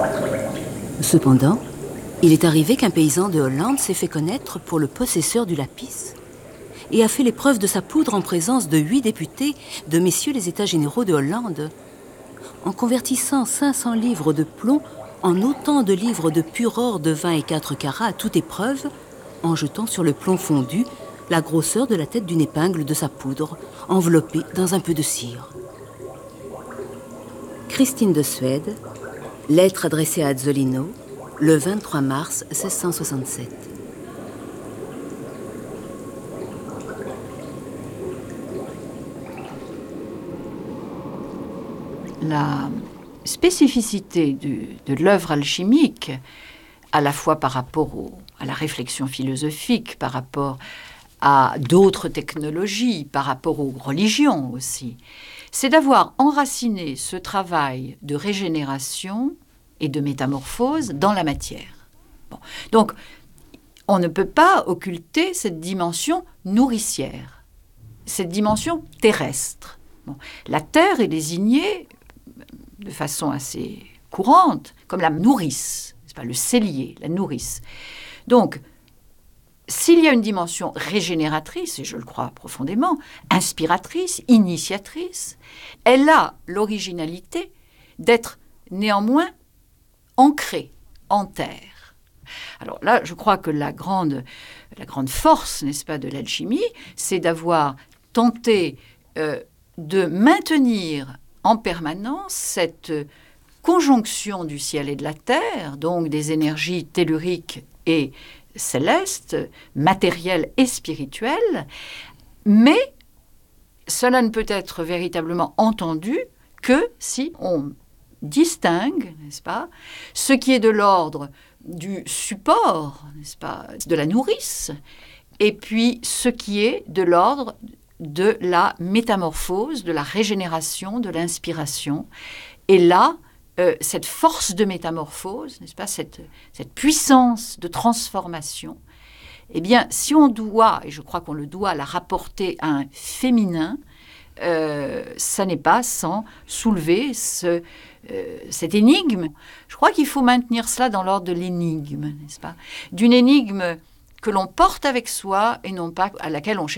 Cependant, il est arrivé qu'un paysan de Hollande s'est fait connaître pour le possesseur du lapis et a fait l'épreuve de sa poudre en présence de 8 députés de messieurs les États généraux de Hollande, en convertissant 500 livres de plomb en autant de livres de pur or de 20 et 4 carats à toute épreuve, en jetant sur le plomb fondu la grosseur de la tête d'une épingle de sa poudre, enveloppée dans un peu de cire. Christine de Suède, lettre adressée à Azzolino, le 23 mars 1667. La spécificité de l'œuvre alchimique, à la fois par rapport à la réflexion philosophique, par rapport à d'autres technologies, par rapport aux religions aussi, c'est d'avoir enraciné ce travail de régénération et de métamorphose dans la matière. Bon. Donc, on ne peut pas occulter cette dimension nourricière, cette dimension terrestre. Bon. La terre est désignée de façon assez courante comme la nourrice, c'est pas le cellier, la nourrice. Donc, s'il y a une dimension régénératrice, et je le crois profondément, inspiratrice, initiatrice, elle a l'originalité d'être néanmoins ancrée en terre. Alors là, je crois que la grande force, n'est-ce pas, de l'alchimie, c'est d'avoir tenté de maintenir en permanence cette conjonction du ciel et de la terre, donc des énergies telluriques et célestes, matérielles et spirituelles, mais cela ne peut être véritablement entendu que si on distingue, n'est-ce pas, ce qui est de l'ordre du support, n'est-ce pas, de la nourrice, et puis ce qui est de l'ordre de la métamorphose, de la régénération, de l'inspiration. Et là, cette force de métamorphose, n'est-ce pas, cette puissance de transformation, eh bien, si on doit, et je crois qu'on le doit, la rapporter à un féminin, ça n'est pas sans soulever cette énigme. Je crois qu'il faut maintenir cela dans l'ordre de l'énigme, n'est-ce pas, d'une énigme que l'on porte avec soi et non pas à laquelle on cherche